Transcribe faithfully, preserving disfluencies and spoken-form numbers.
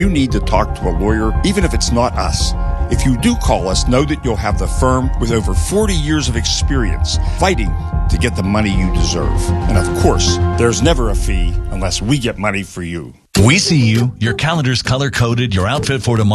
You need to talk to a lawyer, even if it's not us. If you do call us, know that you'll have the firm with over forty years of experience fighting to get the money you deserve. And of course, there's never a fee unless we get money for you. We see you, your calendar's color-coded, your outfit for tomorrow.